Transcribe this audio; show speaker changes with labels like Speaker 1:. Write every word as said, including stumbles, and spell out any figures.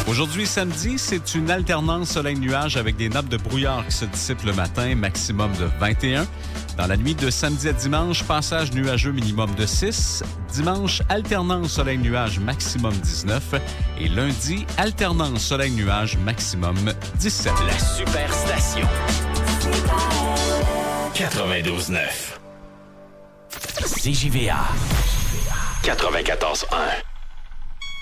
Speaker 1: Aujourd'hui, samedi, c'est une alternance soleil-nuage avec des nappes de brouillard qui se dissipent le matin, maximum de vingt et un. Dans la nuit de samedi à dimanche, passage nuageux minimum de six. Dimanche, alternance soleil-nuage maximum dix-neuf. Et lundi, alternance soleil-nuage maximum dix-sept.
Speaker 2: La Superstation. quatre-vingt-douze neuf. C J V A. quatre-vingt-quatorze un.